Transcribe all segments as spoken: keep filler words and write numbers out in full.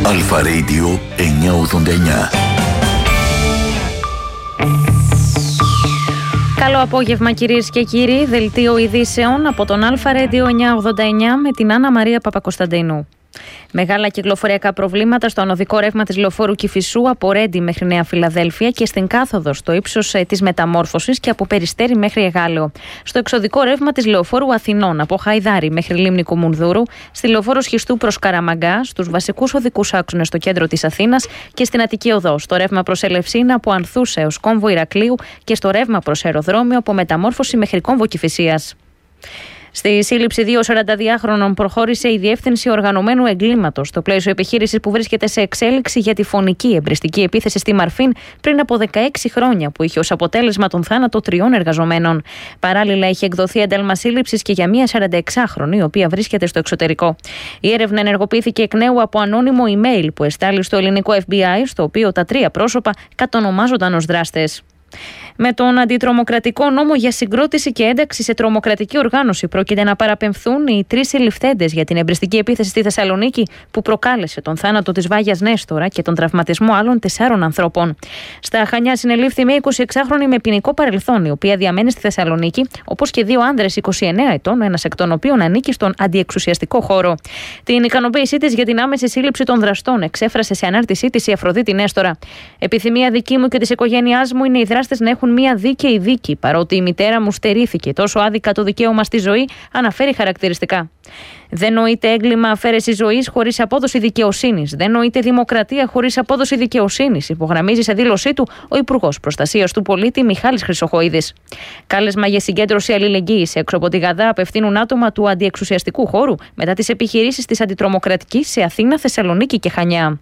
Αλφα Radio εννιακόσια ογδόντα εννιά. Καλό απόγευμα κυρίες και κύριοι, δελτίο ειδήσεων από τον Αλφα Radio εννιακόσια ογδόντα εννιά με την Άννα Μαρία Παπακοσταντίνου. Μεγάλα κυκλοφοριακά προβλήματα στο ανωδικό ρεύμα της λεωφόρου Κηφισού από Ρέντι μέχρι Νέα Φιλαδέλφια και στην κάθοδο στο ύψος της Μεταμόρφωσης και από Περιστέρι μέχρι Εγάλεο. Στο εξωδικό ρεύμα της λεωφόρου Αθηνών από Χαϊδάρι μέχρι Λίμνη Κουμουνδούρου, στη λεωφόρο Σχιστού προς Καραμαγκά, στους βασικούς οδικούς άξονες στο κέντρο της Αθήνας και στην Αττική Οδό. Στο ρεύμα προς Ελευσίνα από Ανθούσα έως Κόμβο Ηρακλείου και στο ρεύμα προς αεροδρόμιο από Μεταμόρφωση μέχρι Κόμβο Κηφισίας. Στη σύλληψη δύο σαρανταδυάχρονων προχώρησε η Διεύθυνση Οργανωμένου Εγκλήματος στο πλαίσιο επιχείρησης που βρίσκεται σε εξέλιξη για τη φωνική εμπριστική επίθεση στη Μαρφίν πριν από δεκαέξι χρόνια, που είχε ως αποτέλεσμα τον θάνατο τριών εργαζομένων. Παράλληλα, έχει εκδοθεί ένταλμα σύλληψης και για μία σαρανταεξάχρονη, η οποία βρίσκεται στο εξωτερικό. Η έρευνα ενεργοποιήθηκε εκ νέου από ανώνυμο email που εστάλει στο ελληνικό εφ μπι άι, στο οποίο τα τρία πρόσωπα κατονομάζονταν ως δράστες. Με τον αντιτρομοκρατικό νόμο για συγκρότηση και ένταξη σε τρομοκρατική οργάνωση πρόκειται να παραπεμφθούν οι τρεις συλληφθέντες για την εμπριστική επίθεση στη Θεσσαλονίκη που προκάλεσε τον θάνατο της Βάγιας Νέστορα και τον τραυματισμό άλλων τεσσάρων ανθρώπων. Στα Χανιά συνελήφθη μια εικοσιεξάχρονη με ποινικό παρελθόν, η οποία διαμένει στη Θεσσαλονίκη, όπως και δύο άνδρες είκοσι εννέα ετών, ένας εκ των οποίων ανήκει στον αντιεξουσιαστικό χώρο. Την ικανοποίησή της για την άμεση σύλληψη των δραστών εξέφρασε σε ανάρτησή της η Αφροδίτη Νέστορα. Επιθυμία δική μου και της οικογένειάς μου είναι οι δράστες να έχουν μια δίκαιη δίκη, παρότι η μητέρα μου στερήθηκε τόσο άδικα το δικαίωμα στη ζωή, αναφέρει χαρακτηριστικά. Δεν νοείται έγκλημα αφαίρεση ζωής χωρίς απόδοση δικαιοσύνης. Δεν νοείται δημοκρατία χωρίς απόδοση δικαιοσύνης, υπογραμμίζει σε δήλωσή του ο Υπουργός Προστασίας του Πολίτη Μιχάλης Χρυσοχοΐδης. Κάλεσμα για συγκέντρωση αλληλεγγύης έξω από τη Γαδά απευθύνουν άτομα του αντιεξουσιαστικού χώρου μετά τις επιχειρήσεις της αντιτρομοκρατικής σε Αθήνα, Θεσσαλονίκη και Χανιά.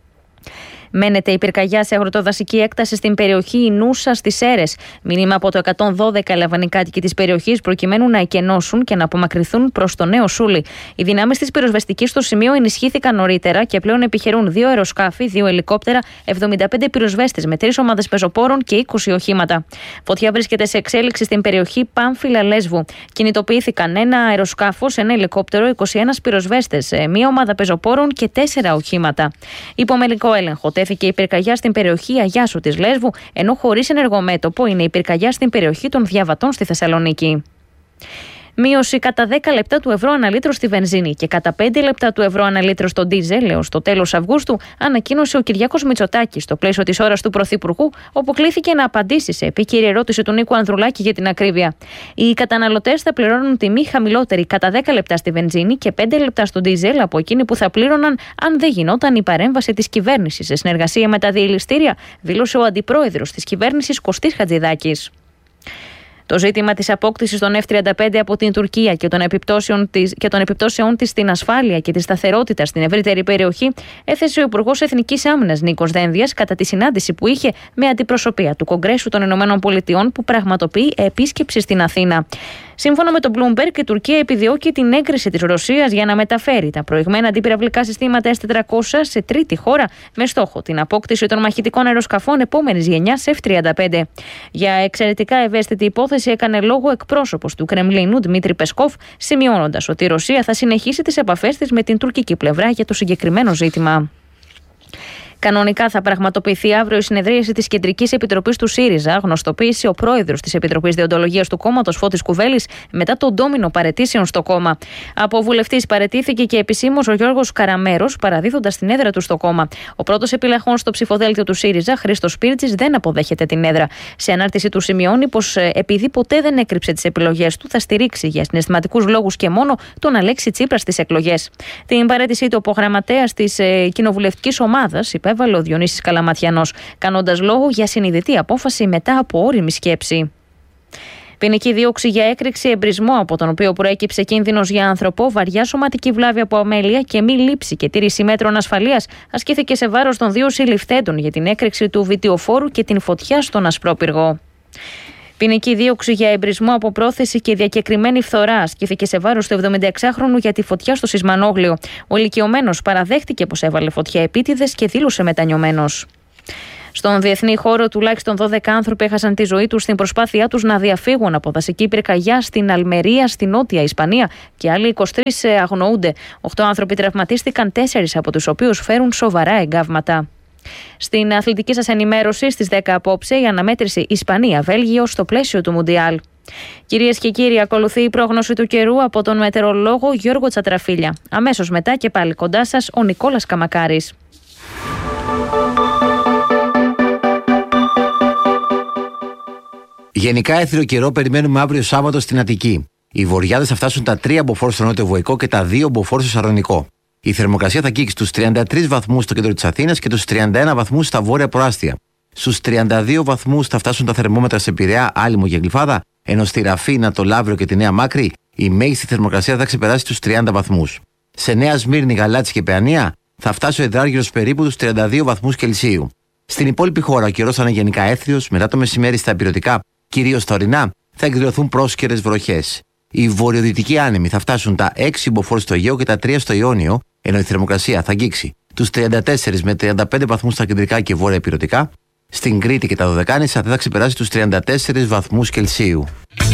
Μένεται η πυρκαγιά σε αγροτοδασική έκταση στην περιοχή Ινούσα στις Σέρρες. Μήνυμα από το εκατόν δώδεκα έλαβαν οι κάτοικοι της περιοχής προκειμένου να εκενώσουν και να απομακρυνθούν προς το Νέο Σούλι. Οι δυνάμεις της πυροσβεστικής στο σημείο ενισχύθηκαν νωρίτερα και πλέον επιχειρούν δύο αεροσκάφη, δύο ελικόπτερα, εβδομήντα πέντε πυροσβέστες με τρεις ομάδες πεζοπόρων και είκοσι οχήματα. Φωτιά βρίσκεται σε εξέλιξη στην περιοχή Πάμφυλα Λέσβου. Κινητοποιήθηκαν ένα αεροσκάφος, ένα ελικόπτερο, είκοσι ένα πυροσβέστες, μία ομάδα πεζοπόρων και τέσσερα οχήματα. Υπομελικό έλεγχο τέθηκε η πυρκαγιά στην περιοχή Αγιάσου της Λέσβου, ενώ χωρίς ενεργομέτωπο είναι η πυρκαγιά στην περιοχή των Διαβατών στη Θεσσαλονίκη. Μείωση κατά δέκα λεπτά του ευρώ αναλύτρο στη βενζίνη και κατά πέντε λεπτά του ευρώ αναλύτρο στο ντίζελ έως το τέλος Αυγούστου, ανακοίνωσε ο Κυριάκος Μητσοτάκης στο πλαίσιο της ώρας του Πρωθυπουργού, όπου κλήθηκε να απαντήσει σε επίκαιρη ερώτηση του Νίκου Ανδρουλάκη για την ακρίβεια. Οι καταναλωτές θα πληρώνουν τιμή χαμηλότερη κατά δέκα λεπτά στη βενζίνη και πέντε λεπτά στο ντίζελ από εκείνη που θα πλήρωναν αν δεν γινόταν η παρέμβαση της κυβέρνησης σε συνεργασία με τα διελιστήρια, δήλωσε ο αντιπρόεδρος της κυβέρνησης Κωστής Χατζηδάκης. Το ζήτημα της απόκτησης των εφ τριάντα πέντε από την Τουρκία και των επιπτώσεων της, και των επιπτώσεών της στην ασφάλεια και τη σταθερότητα στην ευρύτερη περιοχή έθεσε ο Υπουργός Εθνικής Άμυνας Νίκος Δένδιας κατά τη συνάντηση που είχε με αντιπροσωπεία του Κογκρέσου των Ηνωμένων Πολιτειών που πραγματοποιεί επίσκεψη στην Αθήνα. Σύμφωνα με τον Bloomberg, η Τουρκία επιδιώκει την έγκριση της Ρωσίας για να μεταφέρει τα προηγμένα αντιπυραυλικά συστήματα ες τετρακόσια σε τρίτη χώρα με στόχο την απόκτηση των μαχητικών αεροσκαφών επόμενης γενιάς εφ τριάντα πέντε. Για εξαιρετικά ευαίσθητη υπόθεση έκανε λόγο εκπρόσωπος του Κρεμλίνου Δημήτρη Πεσκόφ, σημειώνοντας ότι η Ρωσία θα συνεχίσει τις επαφές της με την τουρκική πλευρά για το συγκεκριμένο ζήτημα. Κανονικά θα πραγματοποιηθεί αύριο η συνεδρίαση της Κεντρικής Επιτροπής του ΣΥΡΙΖΑ, γνωστοποίησε ο πρόεδρος της Επιτροπής Δεοντολογίας του κόμματος Φώτης Κουβέλης μετά τον ντόμινο παραιτήσεων στο κόμμα. Από βουλευτής παραιτήθηκε και επισήμως ο Γιώργος Καραμέρος, παραδίδοντας την έδρα του στο κόμμα. Ο πρώτος επιλαχών στο ψηφοδέλτιο του ΣΥΡΙΖΑ, Χρήστος Πίρτζης, δεν αποδέχεται την έδρα. Σε ανάρτηση του σημειώνει πως επειδή ποτέ δεν έκρυψε τις επιλογές του, θα στηρίξει για συναισθηματικούς λόγους και μόνο τον Αλέξη Τσίπρα στις εκλογές. Την παραίτησή του από γραμματέας της ε, κοινοβουλευτικής ομάδας υπέβαλε ο Διονύσης Καλαματιανός, κάνοντας λόγο για συνειδητή απόφαση μετά από ώριμη σκέψη. Ποινική δίωξη για έκρηξη εμπρισμό, από τον οποίο προέκυψε κίνδυνος για άνθρωπο, βαριά σωματική βλάβη από αμέλεια και μη λήψη και τήρηση μέτρων ασφαλείας, ασκήθηκε σε βάρος των δύο συλληφθέντων για την έκρηξη του βιτιοφόρου και την φωτιά στον Ασπρόπυργο. Ποινική δίωξη για εμπρισμό από πρόθεση και διακεκριμένη φθορά ασκήθηκε σε βάρος του εβδομηνταεξάχρονου για τη φωτιά στο Σισμανόγλιο. Ο ηλικιωμένος παραδέχτηκε πως έβαλε φωτιά επίτηδες και δήλωσε μετανιωμένος. Στον διεθνή χώρο, τουλάχιστον δώδεκα άνθρωποι έχασαν τη ζωή τους στην προσπάθειά τους να διαφύγουν από δασική πυρκαγιά στην Αλμερία, στη Νότια Ισπανία, και άλλοι είκοσι τρεις αγνοούνται. Οκτώ άνθρωποι τραυματίστηκαν, τέσσερις από τους οποίους φέρουν σοβαρά εγκάβματα. Στην αθλητική σας ενημέρωση, στις δέκα απόψε, η αναμέτρηση Ισπανία-Βέλγιο στο πλαίσιο του Μουντιάλ. Κυρίες και κύριοι, ακολουθεί η πρόγνωση του καιρού από τον μετεωρολόγο Γιώργο Τσατραφίλια. Αμέσως μετά και πάλι κοντά σας ο Νικόλας Καμακάρης. Γενικά έθριο καιρό περιμένουμε αύριο Σάββατο στην Αττική. Οι βοριάδες θα φτάσουν τα τρία μποφόρ στο νότιο Βοϊκό και τα δύο μποφόρ στο Σαρδονικό. Η θερμοκρασία θα αγγίξει στους τριάντα τρεις βαθμούς στο κέντρο της Αθήνας και τους τριάντα ένα βαθμούς στα βόρεια προάστια. Στους τριάντα δύο βαθμούς θα φτάσουν τα θερμόμετρα σε Πειραιά, Άλυμο και Γλυφάδα, ενώ στη Ραφίνα, το Λαύριο και τη Νέα Μάκρη η μέγιστη θερμοκρασία θα ξεπεράσει τους τριάντα βαθμούς. Σε Νέα Σμύρνη, Γαλάτσι και Παιανία θα φτάσει ο υδράργυρος περίπου τους τριάντα δύο βαθμούς Κελσίου. Στην υπόλοιπη χώρα ο καιρός θα είναι γενικά έθριος, μετά το μεσημέρι στα ηπειρωτικά, κυρίως στα ορεινά, θα εκδηλωθούν πρόσκαιρες βροχές. Οι βορειοδυτικοί άνεμοι θα φτάσουν τα έξι μποφόρ στο Αιγαίο και τα τρία στο Ιόνιο, ενώ η θερμοκρασία θα αγγίξει τους τριάντα τέσσερα με τριάντα πέντε βαθμούς στα κεντρικά και βόρεια ηπειρωτικά. Στην Κρήτη και τα Δωδεκάνησα δεν θα ξεπεράσει τους τριάντα τέσσερις βαθμούς Κελσίου.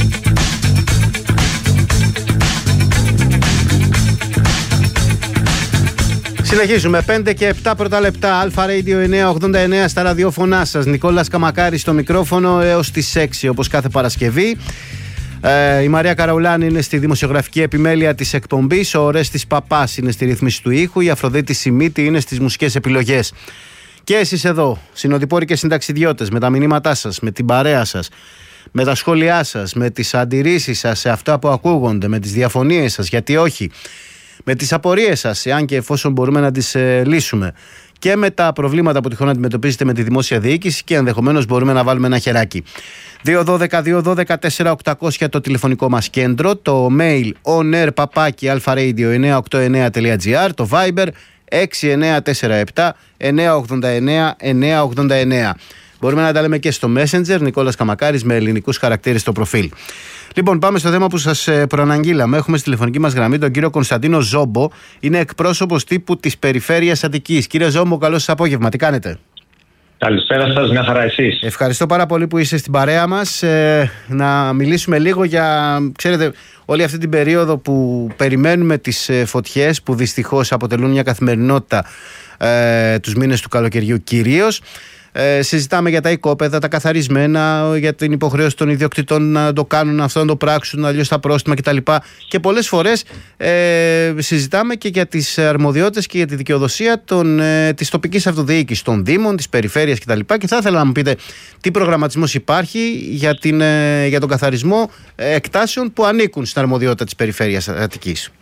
Συνεχίζουμε. πέντε και επτά πρώτα λεπτά. Αλφα Radio εννιακόσια ογδόντα εννέα στα ραδιόφωνά σας. Νικόλας Καμακάρης στο μικρόφωνο έως τις έξι, όπως κάθε Παρασκευή. Ε, η Μαρία Καραουλάνη είναι στη δημοσιογραφική επιμέλεια της εκπομπής. Ο Ορέστης Παπάς είναι στη ρύθμιση του ήχου. Η Αφροδίτη Σιμίτη είναι στις μουσικές επιλογές. Και εσείς εδώ, συνοδοιπόροι και συνταξιδιώτες, με τα μηνύματά σας, με την παρέα σας, με τα σχόλιά σας, με τις αντιρρήσεις σας σε αυτά που ακούγονται, με τις διαφωνίες σας, γιατί όχι, με τις απορίες σας, εάν και εφόσον μπορούμε να τις ε, λύσουμε, και με τα προβλήματα που τυχόν αντιμετωπίζετε με τη δημόσια διοίκηση, και ενδεχομένως μπορούμε να βάλουμε ένα χεράκι. δύο ένα δύο δύο ένα δύο τέσσερα οκτακόσια το τηλεφωνικό μας κέντρο, το mail onair παπάκι αλφα-radio εννιακόσια ογδόντα εννέα τελεία τζι άρ, το Viber έξι εννέα τέσσερα επτά εννιακόσια ογδόντα εννέα εννιακόσια ογδόντα εννέα. Μπορούμε να τα λέμε και στο Messenger, Νικόλας Καμακάρης με ελληνικούς χαρακτήρες στο προφίλ. Λοιπόν, πάμε στο θέμα που σας προαναγγείλαμε. Έχουμε στη τηλεφωνική μας γραμμή τον κύριο Κωνσταντίνο Ζόμπο. Είναι εκπρόσωπος τύπου της Περιφέρειας Αττικής. Κύριε Ζόμπο, καλό σας απόγευμα. Τι κάνετε? Καλησπέρα σας, μια χαρά εσείς. Ευχαριστώ πάρα πολύ που είστε στην παρέα μας. Ε, να μιλήσουμε λίγο για, ξέρετε, όλη αυτή την περίοδο που περιμένουμε τις φωτιές, που δυστυχώς αποτελούν μια καθημερινότητα ε, τους μήνες του καλοκαιριού κυρίως. Ε, συζητάμε για τα οικόπεδα, τα καθαρισμένα, για την υποχρέωση των ιδιοκτητών να το κάνουν αυτό, να το πράξουν, αλλιώς τα πρόστιμα κτλ. Και πολλές φορές ε, συζητάμε και για τις αρμοδιότητες και για τη δικαιοδοσία των, ε, της τοπικής αυτοδιοίκησης, των δήμων, της περιφέρειας κτλ. Και θα ήθελα να μου πείτε τι προγραμματισμός υπάρχει για, την, ε, για τον καθαρισμό ε, εκτάσεων που ανήκουν στην αρμοδιότητα της Περιφέρειας Αττικής.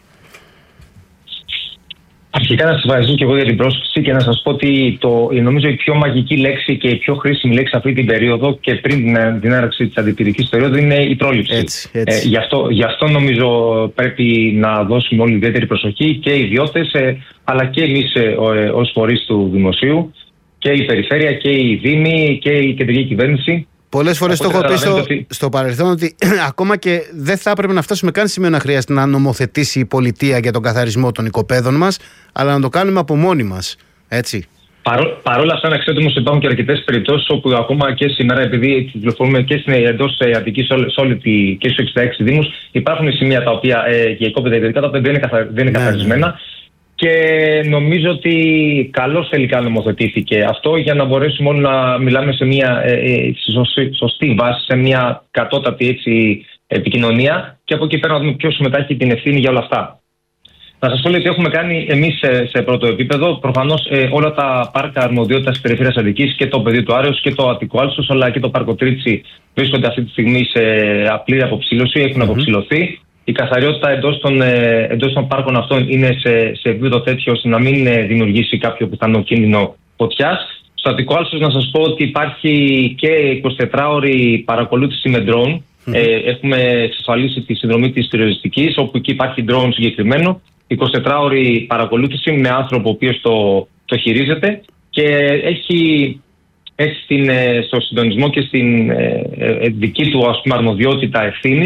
Αρχικά να σας ευχαριστώ και εγώ για την πρόσκληση και να σας πω ότι το, νομίζω η πιο μαγική λέξη και η πιο χρήσιμη λέξη αυτή την περίοδο και πριν την, την έναρξη της αντιπυρικής περίοδου είναι η πρόληψη. Έτσι, έτσι. Ε, γι, αυτό, γι' αυτό νομίζω πρέπει να δώσουμε όλη ιδιαίτερη προσοχή και οι ιδιώτες ε, αλλά και εμείς ε, ε, ως φορείς του δημοσίου, και η Περιφέρεια και η Δήμη και η κεντρική κυβέρνηση. Πολλές φορές το έχω πει στο, ότι... στο παρελθόν ότι ακόμα και δεν θα έπρεπε να φτάσουμε καν σημείο να χρειάζεται να νομοθετήσει η πολιτεία για τον καθαρισμό των οικοπαίδων μας, αλλά να το κάνουμε από μόνοι μας. Έτσι. Παρό, παρόλα αυτά, να ξέρετε όμως ότι υπάρχουν και αρκετές περιπτώσεις όπου ακόμα και σήμερα, επειδή κυκλοφορούμε και εντός Αττικής σε όλη τη, και στους εξήντα έξι δήμους, υπάρχουν σημεία τα οποία ε, για οικόπεδα ιδιωτικά τα οποία δεν είναι, καθα, δεν είναι ναι, καθαρισμένα. Ναι. Και νομίζω ότι καλώς τελικά νομοθετήθηκε αυτό για να μπορέσουμε όλοι να μιλάμε σε μια ε, ε, σωστή, σωστή βάση, σε μια κατώτατη έτσι, επικοινωνία, και από εκεί πέρα να δούμε ποιος συμμετάχει την ευθύνη για όλα αυτά. Να σας πω ότι έχουμε κάνει εμείς σε, σε πρώτο επίπεδο προφανώς ε, όλα τα πάρκα αρμοδιότητας της Περιφέρειας Αττικής, και το Πεδίο του Άρεως και το Αττικό Άλσος, αλλά και το Πάρκο Τρίτσι βρίσκονται αυτή τη στιγμή σε απλή αποψήλωση, έχουν mm-hmm. αποψηλωθεί. Η καθαριότητα εντός των, εντός των πάρκων αυτών είναι σε, σε επίπεδο τέτοιο ώστε να μην δημιουργήσει κάποιο πιθανό κίνδυνο φωτιάς. Στο Αττικό Άλσος να σας πω ότι υπάρχει και εικοσιτετράωρη παρακολούθηση με drone. Mm-hmm. Ε, έχουμε εξασφαλίσει τη συνδρομή της πυροσβεστικής, όπου εκεί υπάρχει drone συγκεκριμένο. εικοσιτετράωρη παρακολούθηση με άνθρωπο ο οποίος το, το χειρίζεται και έχει έτσι στην, στο συντονισμό και στην ε, ε, δική του, ας πούμε, αρμοδιότητα ευθύνης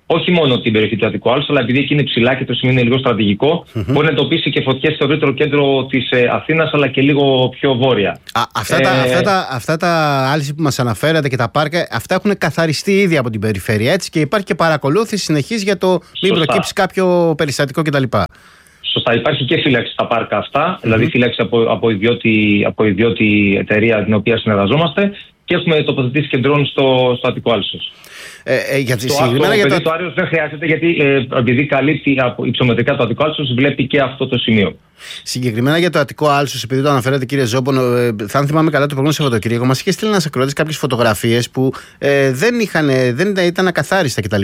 όχι μόνο την περιοχή του Αττικού Άλσου, αλλά επειδή εκεί είναι ψηλά και το σημείο είναι λίγο στρατηγικό, mm-hmm. μπορεί να εντοπίσει και φωτιές στο ευρύτερο κέντρο της ε, Αθήνας, αλλά και λίγο πιο βόρεια. Α, αυτά, ε, τα, αυτά, τα, αυτά τα άλυση που μας αναφέρατε και τα πάρκα, αυτά έχουν καθαριστεί ήδη από την περιφέρεια, έτσι, και υπάρχει και παρακολούθηση συνεχής για το μην προκύψει κάποιο περιστατικό κτλ. Σωστά, υπάρχει και φύλαξη στα πάρκα αυτά, mm-hmm. δηλαδή φύλαξη από, από, ιδιώτη, από ιδιώτη εταιρεία την οποία συνεργαζόμαστε, και έχουμε τοποθετήσει κεντρών στο, στο Αττικό Άλσος. Ε, ε, για το αυτό, για το... το Άριος δεν χρειάζεται, γιατί ε, επειδή καλύπτει υψομετρικά το Αττικό Άλσος, βλέπει και αυτό το σημείο. Συγκεκριμένα για το Αττικό Άλσος, επειδή το αναφέρατε κύριε Ζόμπονο, ε, θα θυμάμαι καλά το προηγούμενο Σαββατοκύριακο, μας είχε στείλει ένας ακροατής κάποιες φωτογραφίες που ε, δεν, είχαν, δεν ήταν ακαθάριστα κτλ.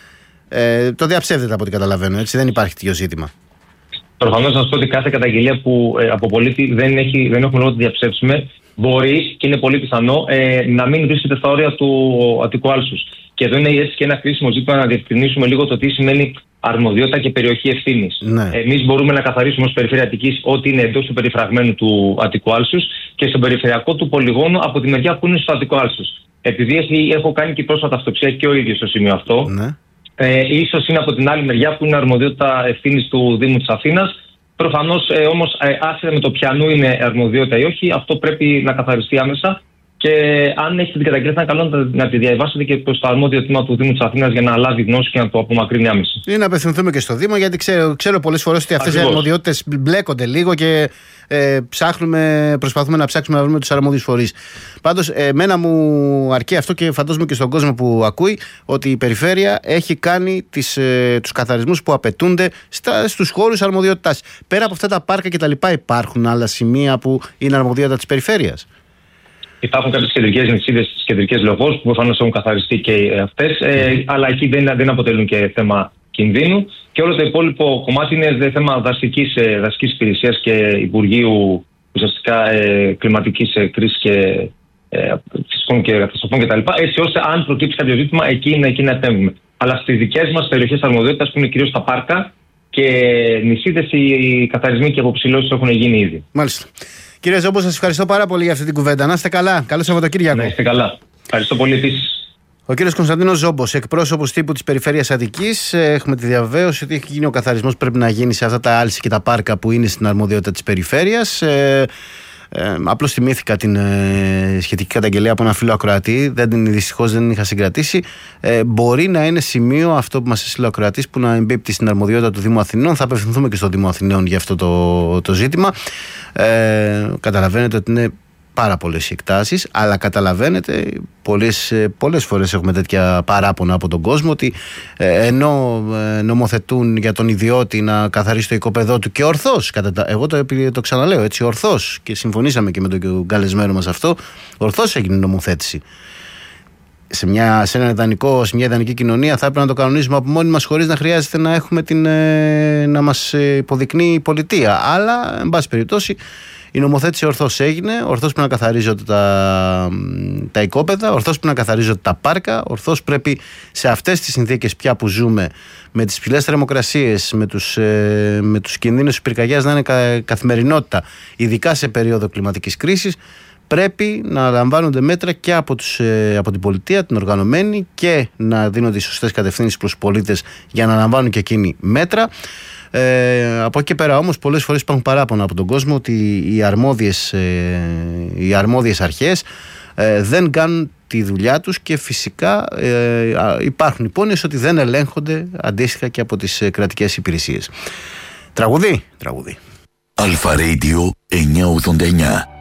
Ε, το διαψεύδεται από ό,τι καταλαβαίνω, έτσι, δεν υπάρχει τέτοιο ζήτημα. Προφανώς να σας πω ότι κάθε καταγγελία που ε, από πολίτη δεν, έχει, δεν έχουμε λόγο να τη διαψεύσουμε, μπορεί και είναι πολύ πιθανό ε, να μην βρίσκεται στα όρια του Αττικού Άλσους. Και εδώ είναι έτσι και ένα κρίσιμο ζήτημα να διευκρινίσουμε λίγο το τι σημαίνει αρμοδιότητα και περιοχή ευθύνης. Ναι. Εμείς μπορούμε να καθαρίσουμε ως Περιφέρεια Αττικής ό,τι είναι εντός του περιφραγμένου του Αττικού Άλσους και στον περιφερειακό του πολυγόνο από τη μεριά που είναι στο Αττικό Άλσους. Επειδή έχει, έχω κάνει και πρόσφατα αυτοψία και ο ίδιος στο σημείο αυτό, ναι. ε, ίσως είναι από την άλλη μεριά που είναι αρμοδιότητα ευθύνης του Δήμου της Αθήνας. Προφανώς ε, όμως, ε, άσχετα με το ποιανού είναι αρμοδιότητα ή όχι, αυτό πρέπει να καθαριστεί άμεσα. Και αν έχετε την καταγγελία, θα είναι καλό να, να τη διαβάσετε και προς το αρμόδιο τμήμα του Δήμου της Αθήνας για να λάβει γνώση και να το απομακρύνει άμεσα. Ή να απευθυνθούμε και στο Δήμο, γιατί ξέρω, ξέρω πολλές φορές ότι αυτές οι αρμοδιότητες μπλέκονται λίγο και ε, ψάχνουμε, προσπαθούμε να ψάξουμε να βρούμε τους αρμόδιους φορείς. Πάντως, εμένα μου αρκεί αυτό και φαντάζομαι και στον κόσμο που ακούει, ότι η Περιφέρεια έχει κάνει τις, ε, τους καθαρισμούς που απαιτούνται στα, στους χώρους αρμοδιότητας. Πέρα από αυτά τα πάρκα κτλ., υπάρχουν άλλα σημεία που είναι αρμοδιότητα της Περιφέρειας? Υπάρχουν κάποιες κεντρικές νησίδες στις κεντρικές λεωφόρους που προφανώς έχουν καθαριστεί και αυτές, ε, αλλά εκεί δεν, δεν αποτελούν και θέμα κινδύνου. Και όλο το υπόλοιπο κομμάτι είναι θέμα δασικής, ε, δασικής υπηρεσίας και Υπουργείου ουσιαστικά ε, κλιματικής ε, κρίσης και ε, φυσικών και καταστροφών κτλ. Έτσι ώστε αν προκύψει κάποιο ζήτημα, εκεί, εκεί να επέμβουμε. Αλλά στις δικές μας περιοχές αρμοδιότητας που είναι κυρίως τα πάρκα και νησίδες, οι καθαρισμοί και αποψηλώσεις έχουν γίνει ήδη. Μάλιστα. Κύριε Ζόμπο, σας ευχαριστώ πάρα πολύ για αυτή την κουβέντα. Να είστε καλά. Καλό Σαββατοκύριακο. Να είστε καλά. Ευχαριστώ πολύ επίσης. Ο κύριος Κωνσταντίνος Ζόμπος, εκπρόσωπος τύπου της Περιφέρειας Αττικής. Έχουμε τη διαβέβαιωση ότι έχει γίνει ο καθαρισμός που πρέπει να γίνει σε αυτά τα άλυση και τα πάρκα που είναι στην αρμοδιότητα της Περιφέρειας. Ε, ε, απλώς θυμήθηκα την ε, σχετική καταγγελία από ένα φίλο ακροατή. Δυστυχώς δεν είχα συγκρατήσει. Ε, μπορεί να είναι σημείο αυτό που μας έστειλε ο ακροατής που να εμπίπτει στην αρμοδιότητα του Δήμου Αθηνών. Θα απευθυνθούμε και στο Δήμο Αθηναίων για αυτό το, το ζήτημα. Ε, καταλαβαίνετε ότι είναι πάρα πολλές οι εκτάσεις, αλλά καταλαβαίνετε πολλές, πολλές φορές έχουμε τέτοια παράπονα από τον κόσμο ότι ε, ενώ ε, νομοθετούν για τον ιδιώτη να καθαρίσει το οικόπεδό του και ορθώς, κατά, εγώ το, το ξαναλέω έτσι, ορθώς, και συμφωνήσαμε και με τον καλεσμένο μας αυτό, ορθώς έγινε η νομοθέτηση. Σε μια, σε ένα ιδανικό, σε μια ιδανική κοινωνία θα έπρεπε να το κανονίζουμε από μόνοι μας χωρίς να χρειάζεται να έχουμε την, ε, να μας υποδεικνύει η πολιτεία. Αλλά, εν πάση περιπτώσει, η νομοθέτηση ορθώς έγινε, ορθώς πρέπει να καθαρίζονται τα, τα οικόπεδα, ορθώς πρέπει να καθαρίζονται τα πάρκα, ορθώς πρέπει σε αυτές τις συνθήκες πια που ζούμε, με τις ψηλές θερμοκρασίες, με τους, ε, με τους κινδύνους της πυρκαγιάς να είναι κα, καθημερινότητα, ειδικά σε περίοδο κλιματικής κρίσης, πρέπει να λαμβάνονται μέτρα και από, τους, ε, από την πολιτεία, την οργανωμένη, και να δίνονται οι σωστές κατευθύνσεις προς τους πολίτες για να λαμβάνουν και εκείνοι μέτρα. Ε, από εκεί και πέρα όμως πολλές φορές υπάρχουν παράπονα από τον κόσμο ότι οι αρμόδιες, ε, οι αρμόδιες αρχές ε, δεν κάνουν τη δουλειά τους και φυσικά ε, υπάρχουν υπόνοιες ότι δεν ελέγχονται αντίστοιχα και από τις ε, κρατικές υπηρεσίες. Τραγουδί, τραγουδί. Αλφα Radio εννιακόσια ογδόντα εννιά.